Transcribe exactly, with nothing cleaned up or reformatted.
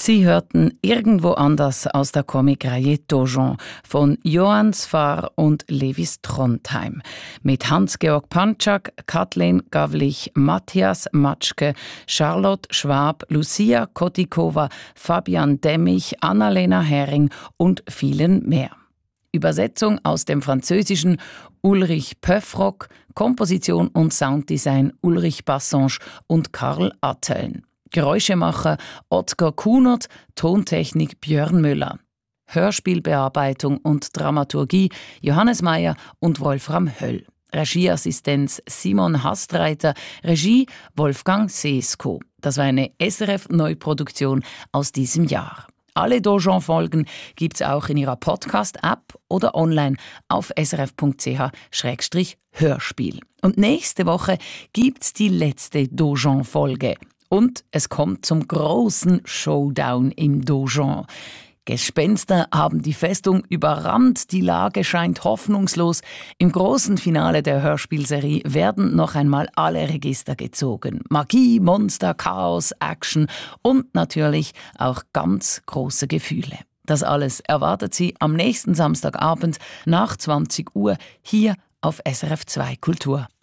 Sie hörten Irgendwo anders aus der Comicreihe Dojon von Johann Sfar und Levis Trondheim mit Hans-Georg Panczak, Kathleen Gavlich, Matthias Matschke, Charlotte Schwab, Lucia Kotikova, Fabian Demmich, Annalena Hering und vielen mehr. Übersetzung aus dem Französischen Ulrich Pöffrock, Komposition und Sounddesign Ulrich Bassange und Karl Attheln. Geräuschemacher Ottgar Kunert, Tontechnik Björn Müller. Hörspielbearbeitung und Dramaturgie Johannes Meyer und Wolfram Höll. Regieassistenz Simon Hastreiter, Regie Wolfgang Seesko. Das war eine S R F-Neuproduktion aus diesem Jahr. Alle Dojon-Folgen gibt's auch in ihrer Podcast-App oder online auf s r f punkt c h schrägstrich hörspiel. Und nächste Woche gibt's die letzte Dojon-Folge. Und es kommt zum großen Showdown im Dojon. Gespenster haben die Festung überrannt, die Lage scheint hoffnungslos. Im großen Finale der Hörspielserie werden noch einmal alle Register gezogen. Magie, Monster, Chaos, Action und natürlich auch ganz große Gefühle. Das alles erwartet Sie am nächsten Samstagabend nach zwanzig Uhr hier auf S R F zwei Kultur.